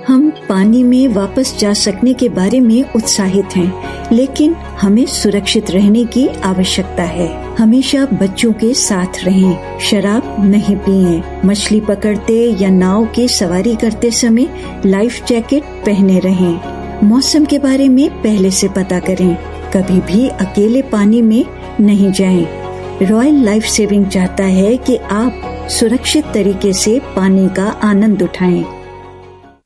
हम पानी में वापस जा सकने के बारे में उत्साहित हैं, लेकिन हमें सुरक्षित रहने की आवश्यकता है। हमेशा बच्चों के साथ रहें, शराब नहीं पिएं, मछली पकड़ते या नाव की सवारी करते समय लाइफ जैकेट पहने रहें। मौसम के बारे में पहले से पता करें, कभी भी अकेले पानी में नहीं जाएं। रॉयल लाइफ सेविंग चाहता है कि आप सुरक्षित तरीके से पानी का आनंद उठाएं।